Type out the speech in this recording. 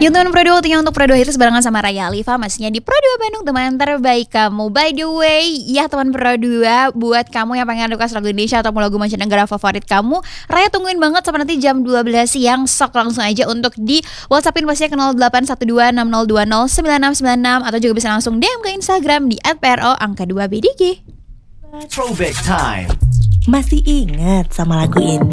Yuk teman Pro 2, waktunya untuk Pro 2 Hits barengan sama Raya Alifa. Masihnya di Pro 2 Bandung, teman terbaik kamu. By the way, ya teman Pro 2, buat kamu yang pengen request lagu Indonesia atau lagu mancanegara favorit kamu, Raya tungguin banget sampai nanti jam 12 siang. Sok langsung aja untuk di WhatsAppin pastinya ke 081260209696, atau juga bisa langsung DM ke Instagram di @pro_2bdg. Throwback time. Masih ingat sama lagu ini?